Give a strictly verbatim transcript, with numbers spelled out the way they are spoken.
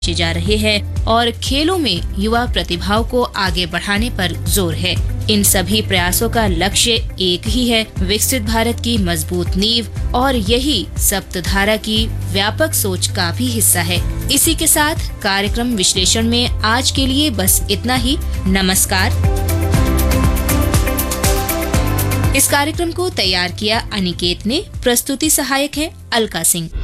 जा रहे हैं और खेलों में युवा प्रतिभाओं को आगे बढ़ाने पर जोर है। इन सभी प्रयासों का लक्ष्य एक ही है, विकसित भारत की मजबूत नींव, और यही सप्तधारा की व्यापक सोच का भी हिस्सा है। इसी के साथ कार्यक्रम विश्लेषण में आज के लिए बस इतना ही। नमस्कार। इस कार्यक्रम को तैयार किया अनिकेत ने, प्रस्तुति सहायक है अलका सिंह।